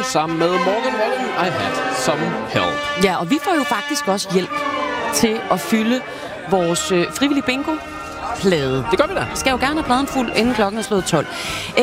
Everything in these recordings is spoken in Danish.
Morgen sammen med Morgan Wallen, I Had Some Help. Ja, og vi får jo faktisk også hjælp til at fylde vores frivillige bingo-plade. Det gør vi da. Vi skal jo gerne have pladen fuld, inden klokken er slået 12.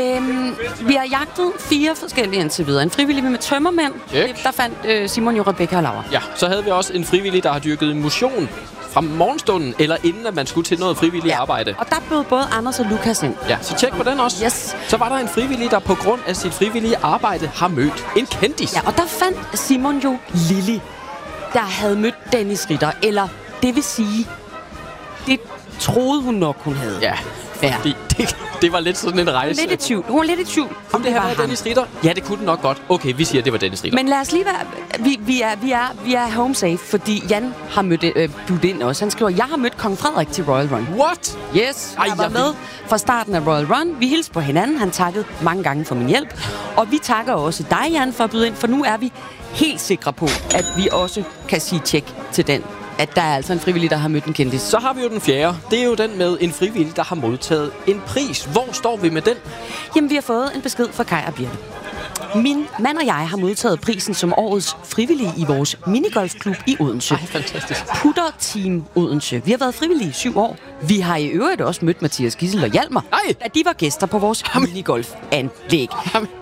Vi har jagtet 4 forskellige indtil videre. En frivillig med tømmermænd. Der fandt Simon jo Rebecca og Laura. Ja, så havde vi også en frivillig, der har dyrket motion fra morgenstunden, eller inden at man skulle til noget frivilligt arbejde. Og der bød både Anders og Lukas ind. Ja, så tjek på den også. Yes. Så var der en frivillig, der på grund af sit frivillige arbejde har mødt en kendis. Ja, og der fandt Simon jo Lili, der havde mødt Dennis Ritter. Eller det vil sige, det troede hun nok, hun havde. Ja, fordi det var lidt sådan en rejse. Lidt i tvivl. Hun var lidt i tvivl, om det her var Dennis Ritter. Ja, det kunne den nok godt. Okay, vi siger, at det var Dennis Ritter. Men lad os lige være... Vi er home safe, fordi Jan har mødt budt ind også. Han skriver, jeg har mødt Kong Frederik til Royal Run. What? Yes, jeg var med fra starten af Royal Run. Vi hilste på hinanden. Han takkede mange gange for min hjælp. Og vi takker også dig, Jan, for at byde ind, for nu er vi helt sikre på, at vi også kan sige tjek til den. At der er altså en frivillig, der har mødt en kendis. Så har vi jo den fjerde. Det er jo den med en frivillig, der har modtaget en pris. Hvor står vi med den? Jamen, vi har fået en besked fra Kaj og Birte. Min mand og jeg har modtaget prisen som årets frivillige i vores minigolfklub i Odense. Ej, fantastisk. Putter Team Odense. Vi har været frivillige i 7 år. Vi har i øvrigt også mødt Mathias Gissel og Hjalmar, da de var gæster på vores minigolfanlæg.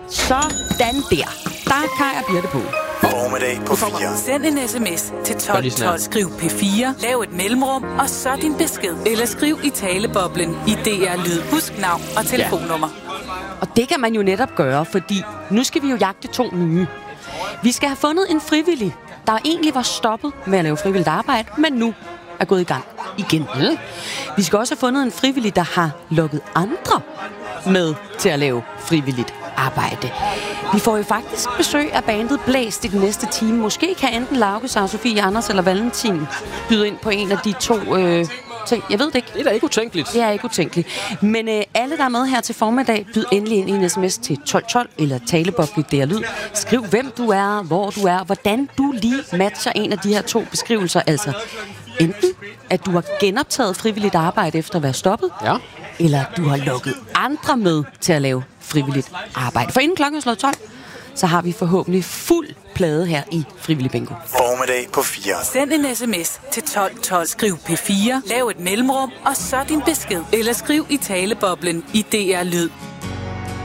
Sådan der. Der er Kaj og Birte på. Formiddag på 4. Send en sms til 1212. Skriv P4. Lav et mellemrum, og så din besked. Eller skriv i taleboblen i DR Lyd. Husk navn og telefonnummer. Og det kan man jo netop gøre, fordi nu skal vi jo jagte 2 nye. Vi skal have fundet en frivillig, der egentlig var stoppet med at lave frivilligt arbejde, men nu er gået i gang igen. Vi skal også have fundet en frivillig, der har lukket andre med til at lave frivilligt arbejde. Vi får jo faktisk besøg af bandet Blæst i den næste time. Måske kan enten Lauke, Sara-Sofie, Anders eller Valentin byde ind på en af de 2 ting. Jeg ved det ikke. Det er da ikke utænkeligt. Det er ikke utænkeligt. Men alle, der er med her til formiddag, byd endelig ind i en sms til 1212 eller taleboble DR Lyd. Skriv, hvem du er, hvor du er, hvordan du lige matcher en af de her 2 beskrivelser. Altså enten, at du har genoptaget frivilligt arbejde efter at være stoppet, eller at du har lukket andre med til at lave frivilligt arbejde. For inden klokken er slået 12, så har vi forhåbentlig fuld plade her i Frivillig Bingo. Formiddag på 4. Send en sms til 1212. Skriv P4. Lav et mellemrum, og så din besked. Eller skriv i taleboblen i DR Lyd.